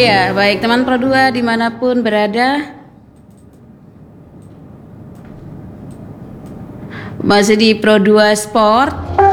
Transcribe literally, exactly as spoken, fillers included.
Ya, baik teman Pro dua dimanapun berada, masih di Pro dua Sport.